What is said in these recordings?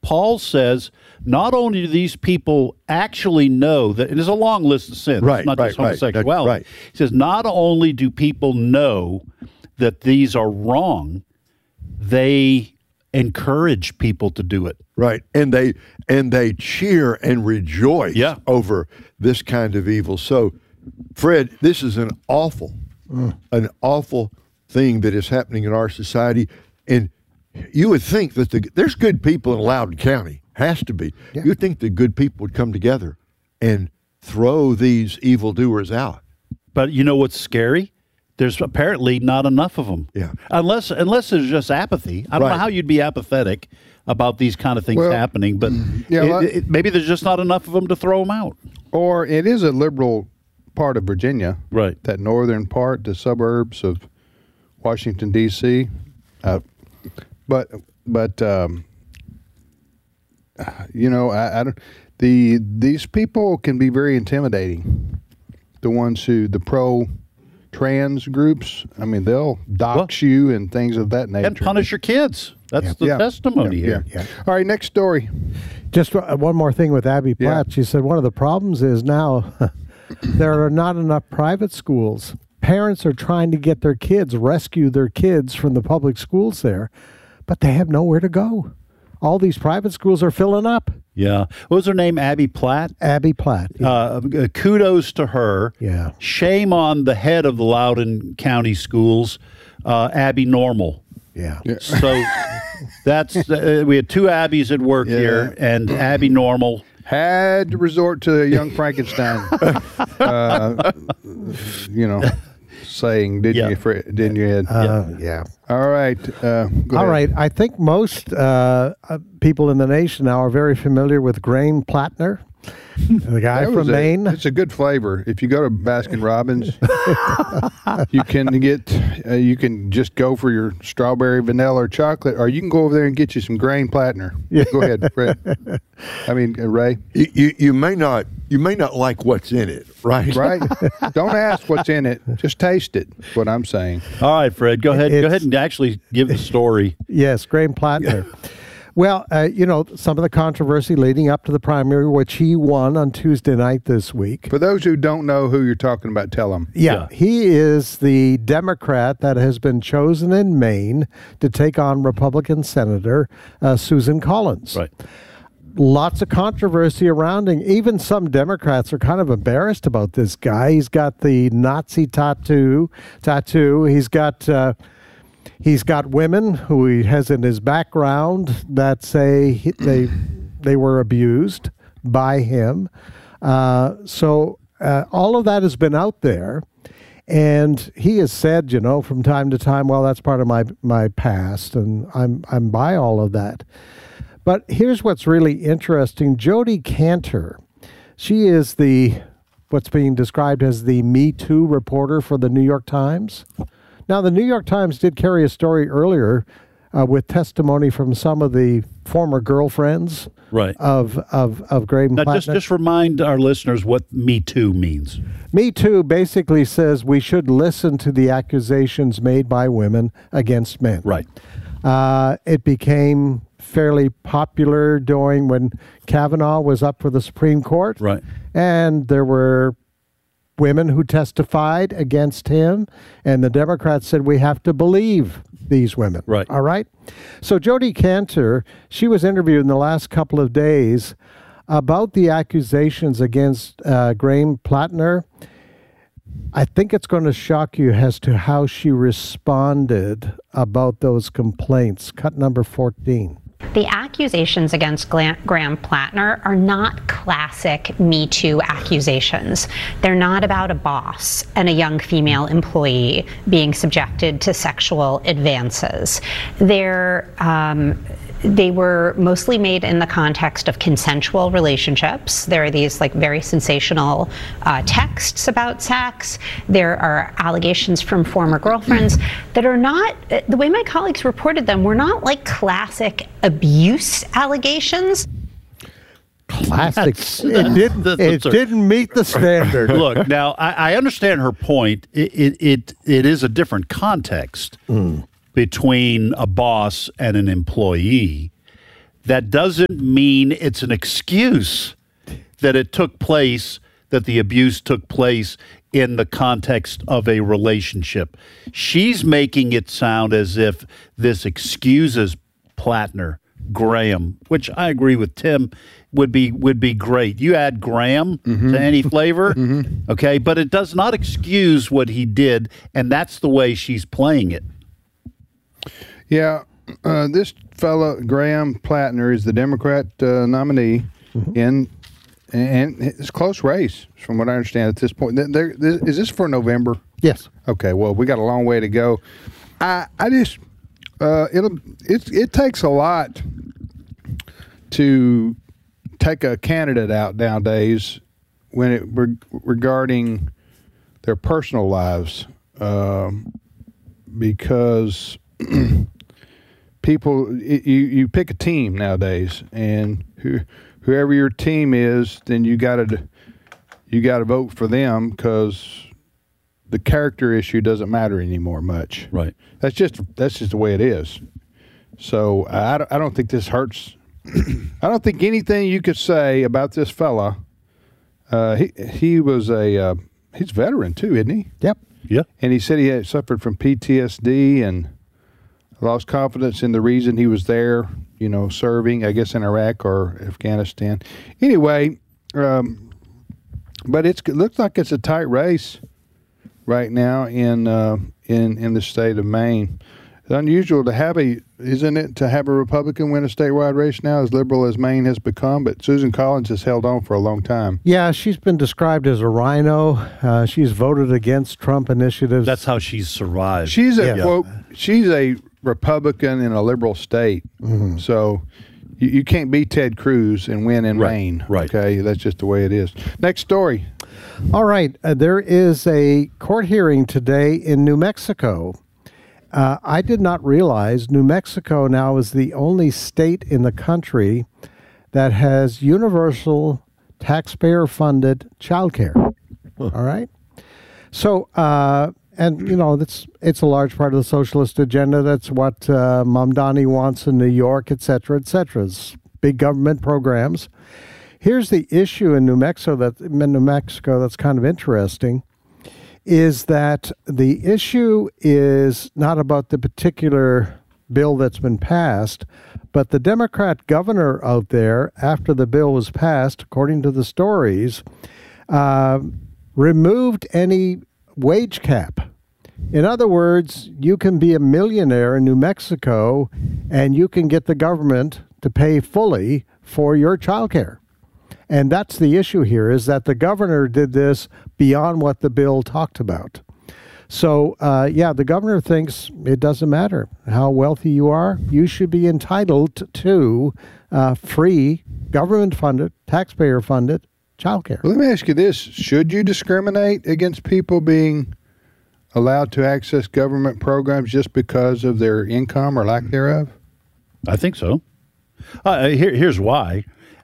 Paul says not only do these people actually know that, and there's a long list of sins, Right, not just homosexuality. right. He says not only do people know that these are wrong, they encourage people to do it. Right. And they cheer and rejoice over this kind of evil. So, Fred, this is an awful thing that is happening in our society. And you would think that there's good people in Loudoun County. Has to be. Yeah. You'd think the good people would come together and throw these evildoers out. But you know what's scary? There's apparently not enough of them. Yeah. Unless there's just apathy. I don't know how you'd be apathetic about these kind of things happening, but maybe there's just not enough of them to throw them out. Or it is a liberal part of Virginia. Right. That northern part, the suburbs of Washington, D.C. But you know, I don't. These people can be very intimidating. The pro-trans groups. I mean, they'll dox you and things of that nature. And punish your kids. That's the testimony here. Yeah. All right, next story. Just one more thing with Abby Platt. She said one of the problems is now there are not enough private schools. Parents are trying to get their kids, rescue their kids from the public schools there, but they have nowhere to go. All these private schools are filling up. Yeah. What was her name? Abby Platt? Abby Platt. Yeah. Kudos to her. Yeah. Shame on the head of the Loudoun County Schools, Abby Normal. Yeah. So that's we had two Abbies at work here, and Abby Normal had to resort to young Frankenstein. Saying, didn't you, Ed? Yeah. All right. All right. I think most people in the nation now are very familiar with Graham Plattner, the guy from Maine. It's a good flavor. If you go to Baskin Robbins, you can just go for your strawberry, vanilla, or chocolate, or you can go over there and get you some Graham Plattner. Yeah. Go ahead, Fred. I mean, Ray. You may not like what's in it, right? Right. Don't ask what's in it. Just taste it. What I'm saying. All right, Fred. Go ahead and actually give the story. Yes, Graham Plattner. Well, some of the controversy leading up to the primary, which he won on Tuesday night this week. For those who don't know who you're talking about, tell them. Yeah, he is the Democrat that has been chosen in Maine to take on Republican Senator Susan Collins. Right. Lots of controversy around him. Even some Democrats are kind of embarrassed about this guy. He's got the Nazi tattoo. He's got women who he has in his background that say they were abused by him. So all of that has been out there. And he has said, from time to time, well, that's part of my past, and I'm by all of that. But here's what's really interesting. Jodi Kantor, she is what's being described as the Me Too reporter for the New York Times. Now, the New York Times did carry a story earlier with testimony from some of the former girlfriends of Graham Plattner. Now, just remind our listeners what Me Too means. Me Too basically says we should listen to the accusations made by women against men. Right. It became fairly popular when Kavanaugh was up for the Supreme Court. Right. And there were women who testified against him, and the Democrats said we have to believe these women. Right. All right? So Jodi Kantor, she was interviewed in the last couple of days about the accusations against Graham Plattner. I think it's going to shock you as to how she responded about those complaints. Cut number 14. The accusations against Graham Plattner are not classic Me Too accusations. They're not about a boss and a young female employee being subjected to sexual advances. They were mostly made in the context of consensual relationships. There are these very sensational texts about sex. There are allegations from former girlfriends that are not, the way my colleagues reported them, were not like classic abuse allegations. Classic. It didn't meet the standard. Look, now I understand her point. It is a different context between a boss and an employee. that doesn't mean it's an excuse that it took place, that the abuse took place in the context of a relationship. She's making it sound as if this excuses Plattner, Graham, which I agree with Tim, would be great. You add Graham to any flavor, okay, but it does not excuse what he did, and that's the way she's playing it. Yeah, this fellow, Graham Plattner, is the Democrat nominee and it's a close race, from what I understand at this point. Is this for November? Yes. Okay, well, we got a long way to go. It takes a lot to take a candidate out nowadays regarding their personal lives, because people, you pick a team nowadays, and whoever your team is, then you got to vote for them, because the character issue doesn't matter anymore much. Right. That's just the way it is. So I don't think this hurts. I don't think anything you could say about this fella. He's a veteran too, isn't he? Yep. Yeah. And he said he had suffered from PTSD and lost confidence in the reason he was there, serving, I guess, in Iraq or Afghanistan. Anyway, but it looks like it's a tight race right now in the state of Maine. It's unusual to have a Republican win a statewide race now, as liberal as Maine has become, but Susan Collins has held on for a long time. Yeah, she's been described as a rhino. She's voted against Trump initiatives. That's how she's survived. She's a Republican in a liberal state. So you can't beat Ted Cruz and win in Maine. Right. Okay, that's just the way it is. Next story. All right. There is a court hearing today in New Mexico. I did not realize New Mexico now is the only state in the country that has universal taxpayer-funded childcare. All right? So, it's a large part of the socialist agenda. That's what Mamdani wants in New York, et cetera, et cetera. It's big government programs. Here's the issue in New Mexico that's kind of interesting, is that the issue is not about the particular bill that's been passed, but the Democrat governor out there, after the bill was passed, according to the stories, removed any wage cap. In other words, you can be a millionaire in New Mexico and you can get the government to pay fully for your child care. And that's the issue here, is that the governor did this beyond what the bill talked about. So, the governor thinks it doesn't matter how wealthy you are. You should be entitled to free, government-funded, taxpayer-funded child care. Let me ask you this. Should you discriminate against people being allowed to access government programs just because of their income or lack thereof? I think so. Here's why.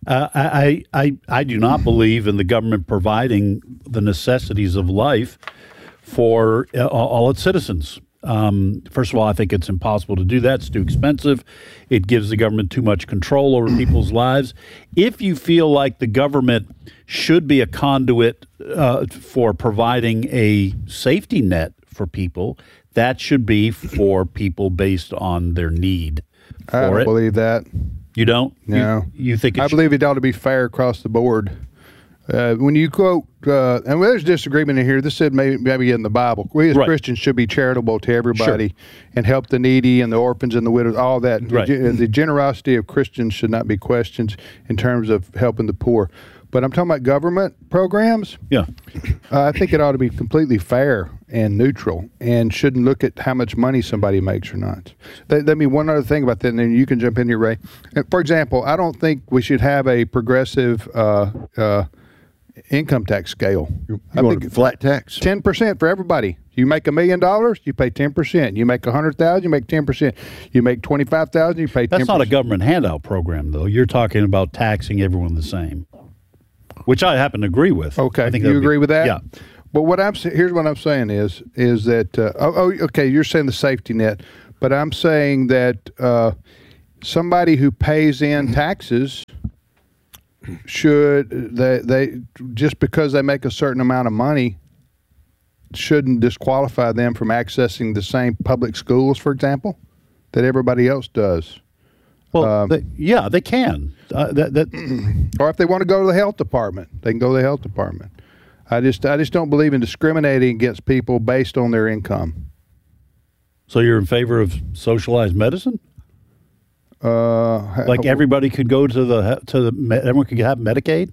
I do not believe in the government providing the necessities of life for all its citizens. First of all, I think it's impossible to do that. It's too expensive. It gives the government too much control over people's lives. If you feel like the government should be a conduit for providing a safety net for people, that should be for people based on their need for I don't believe that. You don't? No. You think I believe it ought to be fair across the board. When you quote, and there's disagreement in here, this said maybe in the Bible, we as Christians should be charitable to everybody and help the needy and the orphans and the widows, all that. Right. The generosity of Christians should not be questioned in terms of helping the poor. But I'm talking about government programs. Yeah. I think it ought to be completely fair and neutral and shouldn't look at how much money somebody makes or not. Let me one other thing about that, and then you can jump in here, Ray. For example, I don't think we should have a progressive income tax scale. You want a flat tax? 10% for everybody. You make $1 million, you pay 10%. You make $100,000, you make 10%. You make $25,000, you pay 10%. That's not a government handout program, though. You're talking about taxing everyone the same, which I happen to agree with. Okay, you agree with that? Yeah. But here's what I'm saying is that okay, you're saying the safety net, but I'm saying that somebody who pays in taxes should they just because they make a certain amount of money shouldn't disqualify them from accessing the same public schools, for example, that everybody else does. Well, they can. Or if they want to go to the health department, they can go to the health department. I just don't believe in discriminating against people based on their income. So you're in favor of socialized medicine? Like everybody could go everyone could have Medicaid?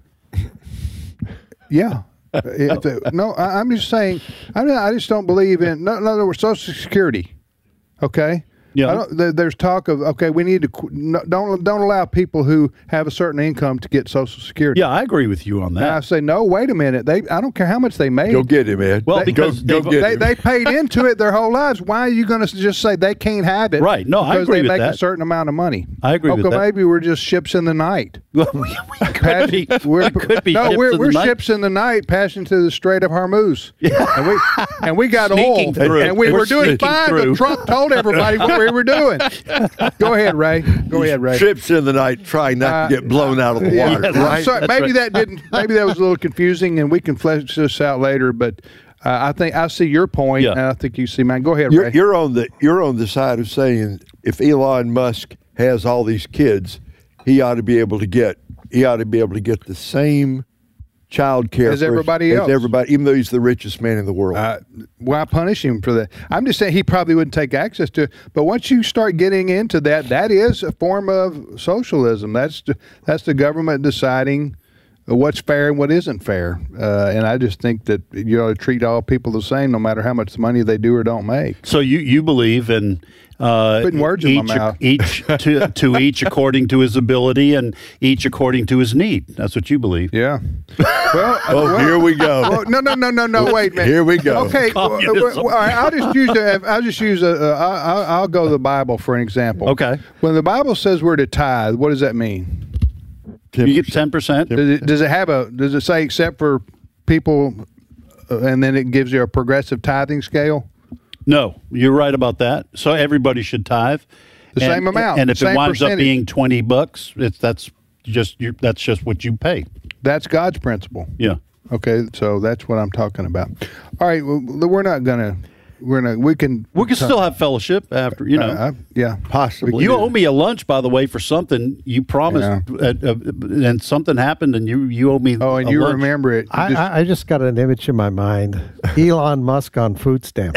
Yeah. No, I'm just saying. I just don't believe in. No, in other words, Social Security. Okay. Yeah. There's talk of we need to don't allow people who have a certain income to get Social Security. Yeah, I agree with you on that. And I say no. Wait a minute. I don't care how much they made. Go get him, Ed. Well, because they paid into it their whole lives. Why are you going to just say they can't have it? Right. No, I agree with that. Because they make a certain amount of money. I agree with that. Maybe we're just ships in the night. we could be. We're ships in the night passing through the Strait of Hormuz. Yeah. And we got oil. And we were doing fine, but Trump told everybody what we were doing. Go ahead, Ray. Ships in the night trying not to get blown out of the water. Right? Sorry, maybe that was a little confusing, and we can flesh this out later. But I think I see your point, and I think you see mine. Go ahead, Ray. You're on the side of saying if Elon Musk has all these kids, he ought to be able to get the same child care as everybody else. Even though he's the richest man in the world. Why punish him for that? I'm just saying he probably wouldn't take access to it. But once you start getting into that is a form of socialism. That's the government deciding what's fair and what isn't fair. And I just think that you ought to treat all people the same, no matter how much money they do or don't make. So you believe in putting words in my mouth. Each to each according to his ability and each according to his need. That's what you believe. Yeah. Well, here we go. Well, no. Wait a minute. Here we go. Okay. All right. I'll go to the Bible for an example. Okay. When the Bible says we're to tithe, what does that mean? 10%. You get 10%. Does it say except for people, and then it gives you a progressive tithing scale? No, you're right about that. So everybody should tithe the same amount, and if it winds up being $20, that's just what you pay. That's God's principle. Yeah. Okay, so that's what I'm talking about. All right, well, we can still have fellowship after, yeah, possibly. You owe me a lunch, by the way, for something you promised, and something happened, and you owe me. Oh, and you lunch. Remember it. I just got an image in my mind: Elon Musk on food stamps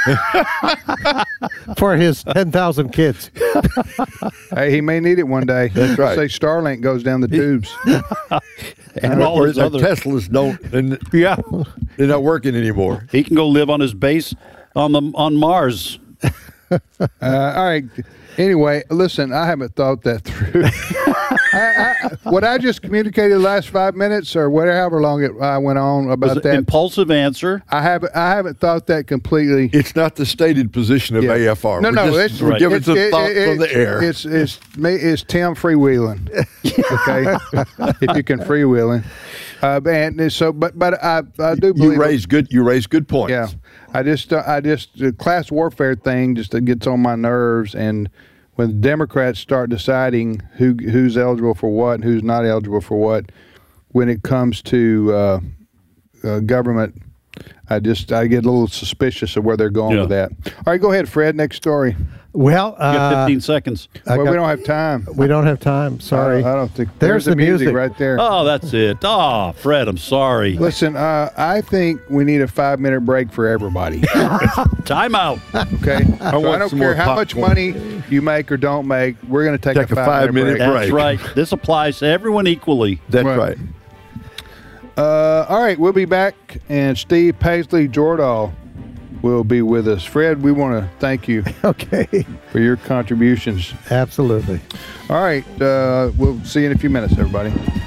for his 10,000 kids. Hey, he may need it one day. That's right. Say Starlink goes down the tubes. And all his other Teslas don't. They're not working anymore. He can go live on his base on Mars. All right. Anyway, listen, I haven't thought that through. What I just communicated the last 5 minutes or whatever long I went on about that. Impulsive answer. I haven't thought that completely. It's not the stated position of AFR. We're giving some thought from the air. It's Tim freewheeling. Okay, if you can freewheeling. And so, but I do believe you raise good points. Yeah, I just the class warfare thing just gets on my nerves, and when the Democrats start deciding who's eligible for what and who's not eligible for what, when it comes to government, I get a little suspicious of where they're going with that. All right, go ahead, Fred. Next story. Well, you got 15 seconds. We don't have time. We don't have time. Sorry. I don't think. There's the music right there. Oh, that's it. Oh, Fred, I'm sorry. Listen, I think we need a 5-minute break for everybody. Time out. Okay. I don't care how much money you make or don't make. We're going to take a 5-minute break. That's right. This applies to everyone equally. That's right. All right, we'll be back, and Steve Paisley Jordahl will be with us. Fred, we want to thank you for your contributions. Absolutely. All right, we'll see you in a few minutes, everybody.